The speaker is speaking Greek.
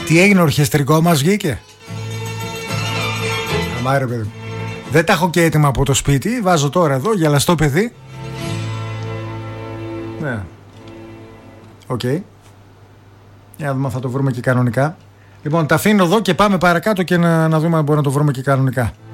Τι έγινε, ορχεστρικό μας βγήκε? Αμάρε παιδί. Δεν τα έχω και έτοιμα από το σπίτι. Βάζω τώρα εδώ, γελαστό παιδί. Ναι. Οκ. Για να δούμε αν θα το βρούμε και κανονικά. Λοιπόν, τα αφήνω εδώ και πάμε παρακάτω και να δούμε αν μπορούμε να το βρούμε και κανονικά.